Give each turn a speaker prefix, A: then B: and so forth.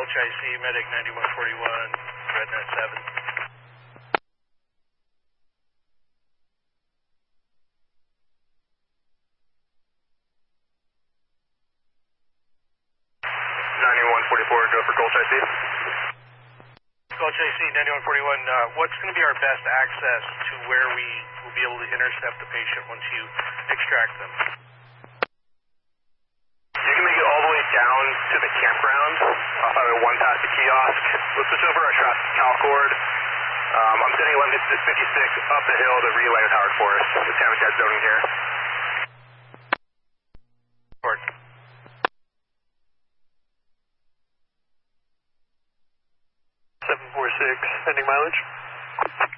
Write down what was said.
A: Gulch IC, Medic 9141, RedNet 7.
B: 9144, go for Gulch IC.
A: Gulch IC 9141, what's going to be our best access to where we will be able to intercept the patient once you extract them?
B: You can make it all the way down to the campground off Highway 1 past the kiosk. We'll switch over our traffic CalCord. I'm sending 1156 up the hill to relay with Howard Forest. The Tamacad zoning here.
A: Report.
C: 746, ending mileage.